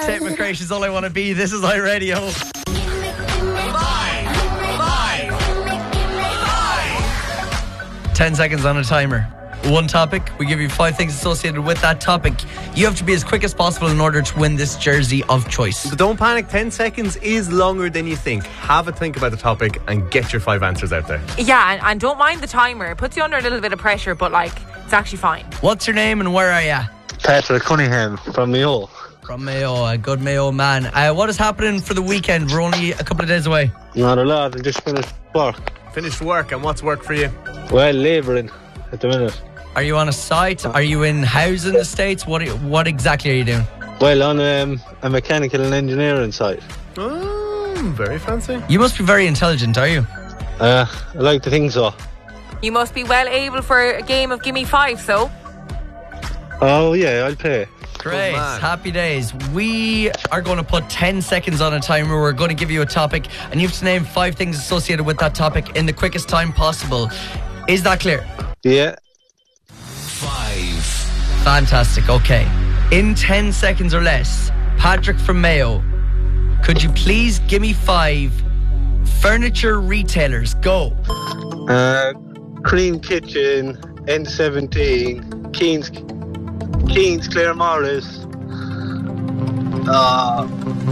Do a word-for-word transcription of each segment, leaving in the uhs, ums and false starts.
Tate McRae, She's All I Want to Be. This is iRadio. Five, five, five. Ten seconds on a timer. One topic. We give you five things associated with that topic. You have to be as quick as possible in order to win this jersey of choice. But don't panic. Ten seconds is longer than you think. Have a think about the topic and get your five answers out there. Yeah, and, and don't mind the timer. It puts you under a little bit of pressure, but like, it's actually fine. What's your name and where are you? Patrick Cunningham from Mayo. From Mayo, a good Mayo man. Uh, what is happening for the weekend? We're only a couple of days away. Not a lot. I just finished work. Finished work, and what's work for you? Well, labouring at the minute. Are you on a site? Are you in housing estates? What are you, what exactly are you doing? Well, on um, a mechanical and engineering site. Oh, very fancy. You must be very intelligent, are you? Uh, I like to think so. You must be well able for a game of Gimme Five, so. Oh, yeah, I'll play. Great, happy days. We are going to put ten seconds on a timer. We're going to give you a topic, and you have to name five things associated with that topic in the quickest time possible. Is that clear? Yeah. Five. Fantastic, okay. In ten seconds or less, Patrick from Mayo, could you please give me five furniture retailers? Go. Uh, Cream Kitchen, N seventeen, Keen's, Keen's Clare Morris. Uh,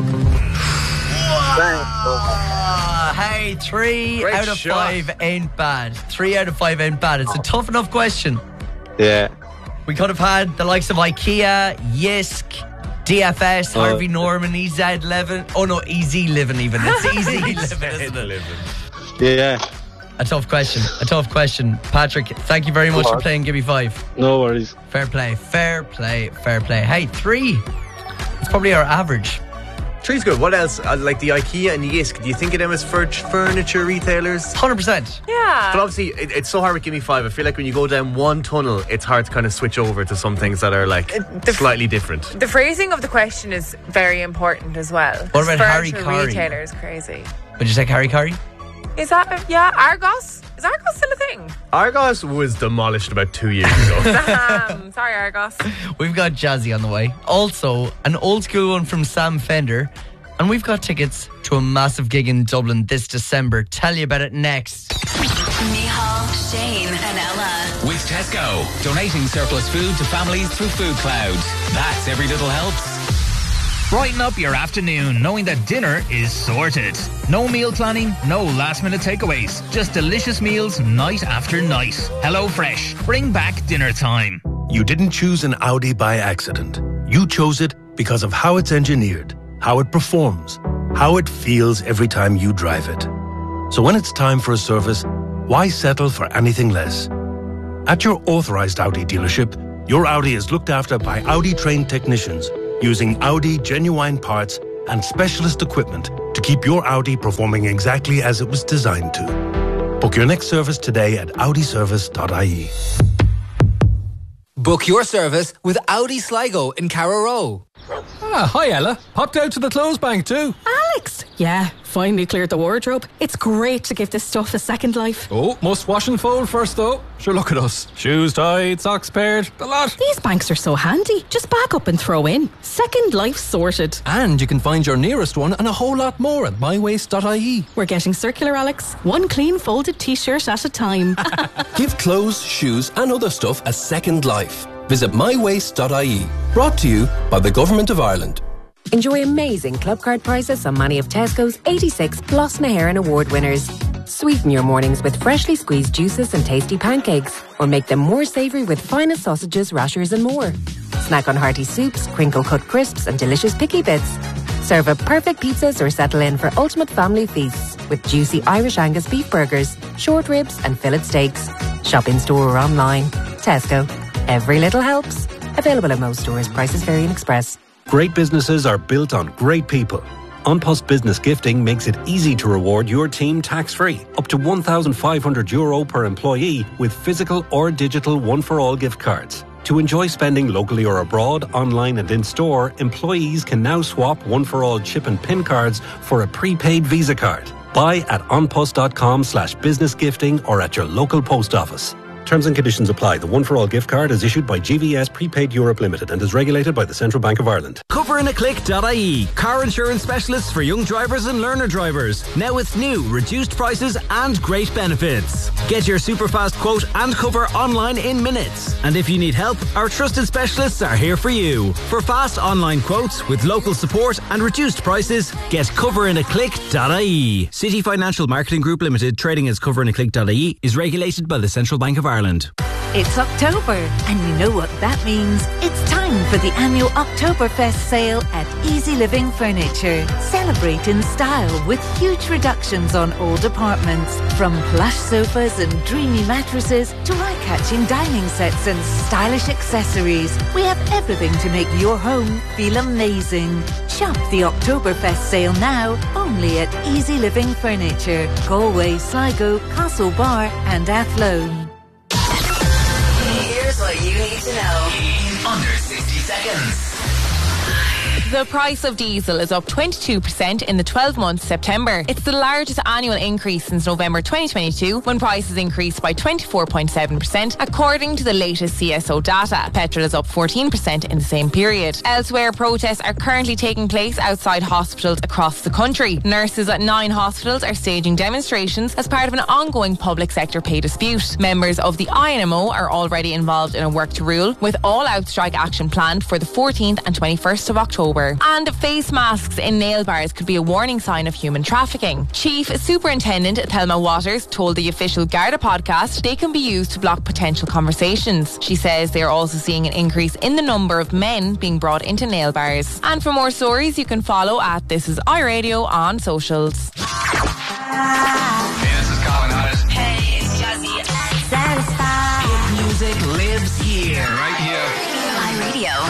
uh, hey, three Great out of shot. five ain't bad. Three out of five ain't bad. It's a tough enough question. Yeah. We could have had the likes of IKEA, Yisk, D F S, Uh, Harvey Norman, E Z eleven. Oh no, E Z eleven even. It's E Z eleven, isn't it? Yeah. A tough question. A tough question. Patrick, thank you very much for playing Gimme Five. No worries. Fair play, fair play, fair play. Hey, three. It's probably our average. Three's good. What else? Uh, like the IKEA and Yisk. Do you think of them as fur- furniture retailers? one hundred percent. Yeah. But obviously, it, it's so hard with Gimme Five. I feel like when you go down one tunnel, it's hard to kind of switch over to some things that are like the, slightly different. The phrasing of the question is very important as well. What about Harry Furniture Carey? retailer is crazy. Would you take Harry Carey? Is that, yeah, Argos? Is Argos still a thing? Argos was demolished about two years ago. Damn. Sorry, Argos. We've got Jazzy on the way. Also, an old school one from Sam Fender. And we've got tickets to a massive gig in Dublin this December. Tell you about it next. Micheál, Shane and Ella. With Tesco, donating surplus food to families through Food Cloud. That's Every Little Helps. Brighten up your afternoon knowing that dinner is sorted. No meal planning, no last minute takeaways. Just delicious meals night after night. HelloFresh, bring back dinner time. You didn't choose an Audi by accident. You chose it because of how it's engineered, how it performs, how it feels every time you drive it. So when it's time for a service, why settle for anything less? At your authorized Audi dealership, your Audi is looked after by Audi-trained technicians using Audi genuine parts and specialist equipment to keep your Audi performing exactly as it was designed to. Book your next service today at audi service dot I E. Book your service with Audi Sligo in Carrow Row. Ah, hi Ella. Popped out to the clothes bank too. Alex! Yeah, finally cleared the wardrobe. It's great to give this stuff a second life. Oh, must wash and fold first though. Sure, look at us. Shoes tied, socks paired, the lot. These banks are so handy. Just back up and throw in. Second life sorted. And you can find your nearest one and a whole lot more at my waste dot I E. We're getting circular, Alex. One clean folded t-shirt at a time. Give clothes, shoes and other stuff a second life. Visit my waste dot I E. Brought to you by the Government of Ireland. Enjoy amazing club card prices on many of Tesco's eighty-six Blas na HÉireann award winners. Sweeten your mornings with freshly squeezed juices and tasty pancakes, or make them more savoury with finest sausages, rashers and more. Snack on hearty soups, crinkle-cut crisps and delicious picky bits. Serve up perfect pizzas or settle in for ultimate family feasts with juicy Irish Angus beef burgers, short ribs and fillet steaks. Shop in store or online. Tesco. Every little helps. Available at most stores. Prices vary in Express. Great businesses are built on great people. An Post Business Gifting makes it easy to reward your team tax-free. Up to one thousand five hundred euro per employee with physical or digital one-for-all gift cards. To enjoy spending locally or abroad, online and in-store, employees can now swap one-for-all chip and PIN cards for a prepaid Visa card. Buy at onpost dot com slash business gifting or at your local post office. Terms and conditions apply. The One for All gift card is issued by G V S Prepaid Europe Limited and is regulated by the Central Bank of Ireland. cover in a click dot I E. Car insurance specialists for young drivers and learner drivers. Now with new, reduced prices and great benefits. Get your super fast quote and cover online in minutes. And if you need help, our trusted specialists are here for you. For fast online quotes with local support and reduced prices, get cover in a click dot I E. City Financial Marketing Group Limited, trading as cover in a click dot I E, is regulated by the Central Bank of Ireland. It's October, and you know what that means. It's time for the annual Oktoberfest sale at Easy Living Furniture. Celebrate in style with huge reductions on old apartments. From plush sofas and dreamy mattresses to eye-catching dining sets and stylish accessories. We have everything to make your home feel amazing. Shop the Oktoberfest sale now, only at Easy Living Furniture. Galway, Sligo, Castlebar and Athlone. Here's what you need to know in under sixty seconds. The price of diesel is up twenty-two percent in the twelve months September. It's the largest annual increase since November twenty twenty-two, when prices increased by twenty-four point seven percent, according to the latest C S O data. Petrol is up fourteen percent in the same period. Elsewhere, protests are currently taking place outside hospitals across the country. Nurses at nine hospitals are staging demonstrations as part of an ongoing public sector pay dispute. Members of the I N M O are already involved in a work to rule, with all-out strike action planned for the fourteenth and twenty-first of October. And face masks in nail bars could be a warning sign of human trafficking. Chief Superintendent Thelma Waters told the official Garda podcast they can be used to block potential conversations. She says they are also seeing an increase in the number of men being brought into nail bars. And for more stories, you can follow at This Is iRadio on socials.